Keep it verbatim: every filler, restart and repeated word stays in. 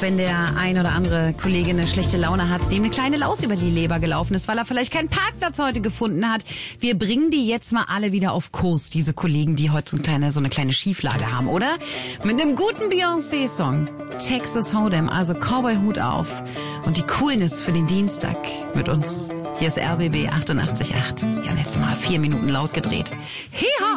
wenn der ein oder andere Kollege eine schlechte Laune hat, dem eine kleine Laus über die Leber gelaufen ist, weil er vielleicht keinen Parkplatz heute gefunden hat. Wir bringen die jetzt mal alle wieder auf Kurs, diese Kollegen, die heute so eine kleine, so eine kleine Schieflage haben, oder? Mit einem guten Beyoncé-Song. Texas Hold'em, also Cowboy-Hut auf. Und die Coolness für den Dienstag mit uns. Hier ist R B B achtundachtzig Komma acht. Ja, und jetzt mal vier Minuten laut gedreht. Hiha!